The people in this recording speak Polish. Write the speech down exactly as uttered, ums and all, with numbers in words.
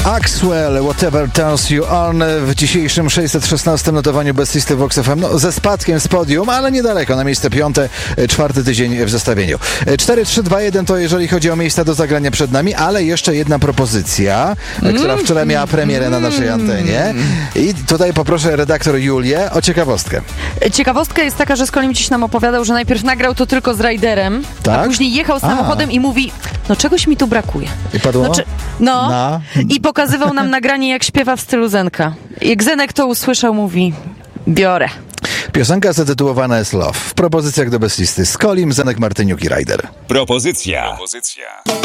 Axwell, Whatever Turns You On w dzisiejszym sześćset szesnastym notowaniu bez listy Vox F M. No, ze spadkiem z podium, ale niedaleko, na miejsce piąte, czwarty tydzień w zestawieniu. cztery trzy dwa jeden to jeżeli chodzi o miejsca do zagrania przed nami, ale jeszcze jedna propozycja, mm. która wczoraj miała premierę na naszej antenie. I tutaj poproszę redaktor Julię o ciekawostkę. Ciekawostka jest taka, że Skolim dziś nam opowiadał, że najpierw nagrał to tylko z Raiderem, tak? A później jechał samochodem a. i mówi, no czegoś mi tu brakuje. I padło? No, czy, no Na. i pokazywał nam nagranie, jak śpiewa w stylu Zenka. Jak Zenek to usłyszał, mówi, biorę. Piosenka zatytułowana jest Love. W propozycjach do bezlisty Skolim, Zenek, Martyniuk i Raider. Propozycja. Propozycja.